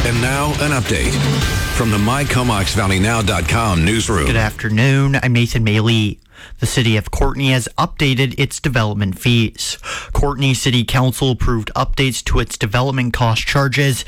And now, an update from the MyComoxValleyNow.com newsroom. Good afternoon. I'm Nathan Maley. The city of Courtenay has updated its development fees. Courtenay City Council approved updates to its development cost charges